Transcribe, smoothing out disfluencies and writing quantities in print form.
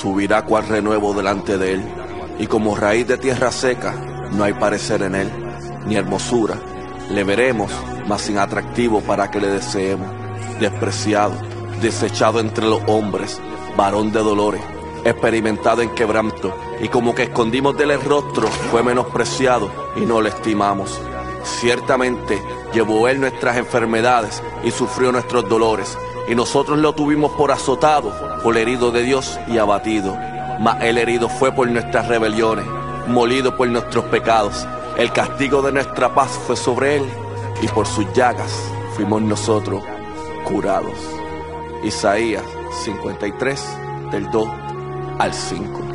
subirá cual renuevo delante de él, y como raíz de tierra seca, no hay parecer en él, ni hermosura. Le veremos, mas sin atractivo para que le deseemos. Despreciado, desechado entre los hombres, varón de dolores, experimentado en quebranto, y como que escondimos de él el rostro, fue menospreciado y no lo estimamos. Ciertamente llevó él nuestras enfermedades y sufrió nuestros dolores, y nosotros lo tuvimos por azotado, por herido de Dios y abatido. Mas el herido fue por nuestras rebeliones, molido por nuestros pecados. El castigo de nuestra paz fue sobre él, y por sus llagas fuimos nosotros curados. Isaías 53, del 2 al 5.